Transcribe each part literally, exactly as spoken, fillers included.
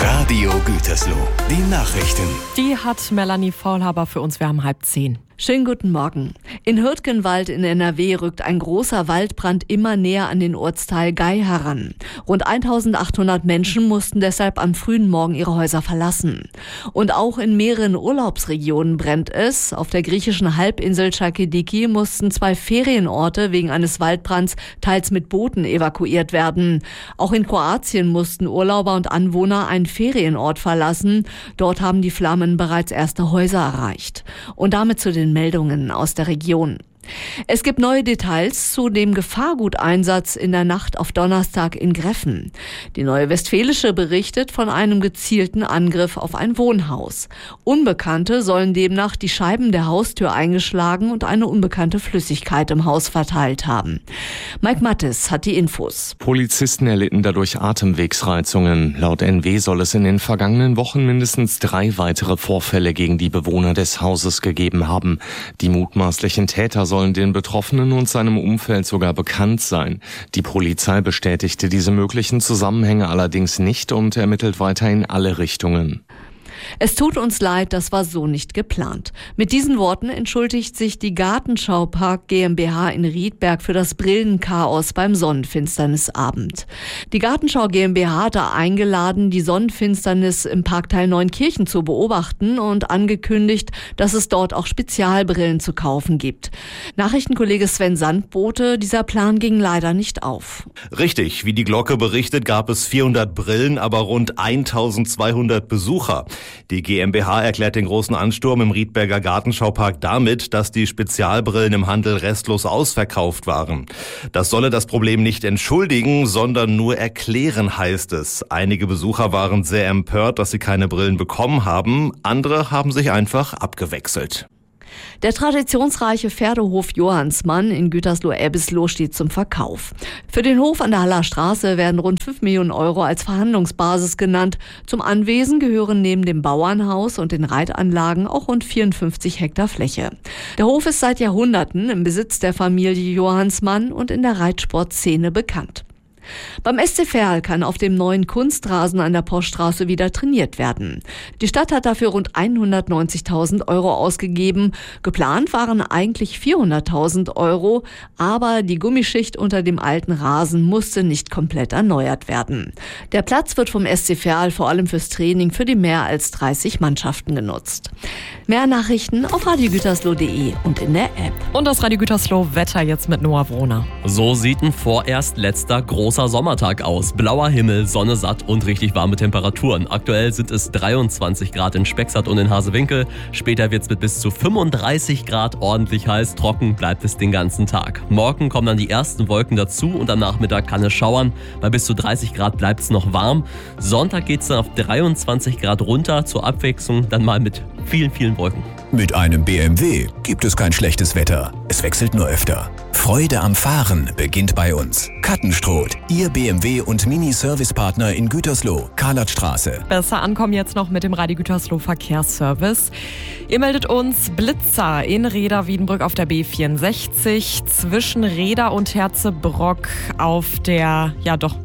Radio Gütersloh, die Nachrichten. Die hat Melanie Faulhaber für uns. Wir haben halb zehn. Schönen guten Morgen. In Hürtgenwald in N R W rückt ein großer Waldbrand immer näher an den Ortsteil Gei heran. Rund eintausendachthundert Menschen mussten deshalb am frühen Morgen ihre Häuser verlassen. Und auch in mehreren Urlaubsregionen brennt es. Auf der griechischen Halbinsel Chalkidiki mussten zwei Ferienorte wegen eines Waldbrands teils mit Booten evakuiert werden. Auch in Kroatien mussten Urlauber und Anwohner einen Ferienort verlassen. Dort haben die Flammen bereits erste Häuser erreicht. Und damit zu den Meldungen aus der Region. Es gibt neue Details zu dem Gefahrguteinsatz in der Nacht auf Donnerstag in Greffen. Die Neue Westfälische berichtet von einem gezielten Angriff auf ein Wohnhaus. Unbekannte sollen demnach die Scheiben der Haustür eingeschlagen und eine unbekannte Flüssigkeit im Haus verteilt haben. Mike Mattes hat die Infos. Polizisten erlitten dadurch Atemwegsreizungen. Laut N W soll es in den vergangenen Wochen mindestens drei weitere Vorfälle gegen die Bewohner des Hauses gegeben haben. Die mutmaßlichen Täter sollen den Betroffenen und seinem Umfeld sogar bekannt sein. Die Polizei bestätigte diese möglichen Zusammenhänge allerdings nicht und ermittelt weiter in alle Richtungen. Es tut uns leid, das war so nicht geplant. Mit diesen Worten entschuldigt sich die Gartenschaupark GmbH in Riedberg für das Brillenchaos beim Sonnenfinsternisabend. Die Gartenschau GmbH hatte eingeladen, die Sonnenfinsternis im Parkteil Neunkirchen zu beobachten und angekündigt, dass es dort auch Spezialbrillen zu kaufen gibt. Nachrichtenkollege Sven Sandbote, dieser Plan ging leider nicht auf. Richtig, wie die Glocke berichtet, gab es vierhundert Brillen, aber rund eintausendzweihundert Besucher. Die GmbH erklärt den großen Ansturm im Riedberger Gartenschaupark damit, dass die Spezialbrillen im Handel restlos ausverkauft waren. Das solle das Problem nicht entschuldigen, sondern nur erklären, heißt es. Einige Besucher waren sehr empört, dass sie keine Brillen bekommen haben. Andere haben sich einfach abgewechselt. Der traditionsreiche Pferdehof Johannsmann in Gütersloh-Ebbisloh steht zum Verkauf. Für den Hof an der Haller Straße werden rund fünf Millionen Euro als Verhandlungsbasis genannt. Zum Anwesen gehören neben dem Bauernhaus und den Reitanlagen auch rund vierundfünfzig Hektar Fläche. Der Hof ist seit Jahrhunderten im Besitz der Familie Johannsmann und in der Reitsportszene bekannt. Beim S C Verl kann auf dem neuen Kunstrasen an der Poststraße wieder trainiert werden. Die Stadt hat dafür rund hundertneunzigtausend Euro ausgegeben. Geplant waren eigentlich vierhunderttausend Euro, aber die Gummischicht unter dem alten Rasen musste nicht komplett erneuert werden. Der Platz wird vom S C Verl vor allem fürs Training für die mehr als dreißig Mannschaften genutzt. Mehr Nachrichten auf radio gütersloh punkt de und in der App. Und das Radio Gütersloh Wetter jetzt mit Noah Wrohner. So sieht ein vorerst letzter großer Sommertag aus. Blauer Himmel, Sonne satt und richtig warme Temperaturen. Aktuell sind es dreiundzwanzig Grad in Spexart und in Hasewinkel. Später wird es mit bis zu fünfunddreißig Grad ordentlich heiß. Trocken bleibt es den ganzen Tag. Morgen kommen dann die ersten Wolken dazu und am Nachmittag kann es schauern. Bei bis zu dreißig Grad bleibt es noch warm. Sonntag geht es dann auf dreiundzwanzig Grad runter. Zur Abwechslung dann mal mit vielen, vielen Wolken. Mit einem B M W gibt es kein schlechtes Wetter. Es wechselt nur öfter. Freude am Fahren beginnt bei uns. Kattenstroth, Ihr B M W und Mini-Service-Partner in Gütersloh, Karlatstraße. Besser ankommen jetzt noch mit dem Radio Gütersloh Verkehrsservice. Ihr meldet uns Blitzer in Reda-Wiedenbrück auf der B vierundsechzig, zwischen Reda und Herzebrock auf der, ja doch,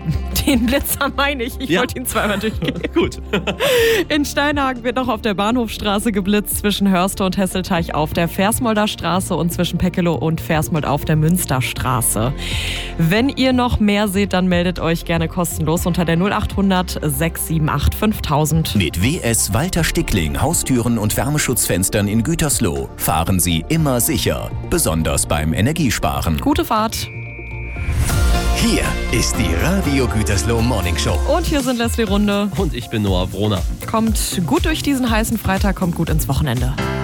den Blitzer meine ich. Ich ja. wollte ihn zweimal durchgehen. Gut. In Steinhagen wird noch auf der Bahnhofstraße geblitzt, zwischen Hörste und Hesselteich auf der Versmolder Straße und zwischen Peckelow und Versmold auf der Münsterstraße. Wenn ihr noch mehr seht, dann meldet euch gerne kostenlos unter der null achthundert sechs sieben acht fünftausend. Mit W S Walter Stickling Haustüren und Wärmeschutzfenstern in Gütersloh fahren Sie immer sicher, besonders beim Energiesparen. Gute Fahrt. Hier ist die Radio Gütersloh Morning Show. Und hier sind Leslie Runde. Und ich bin Noah Wrohner. Kommt gut durch diesen heißen Freitag, kommt gut ins Wochenende.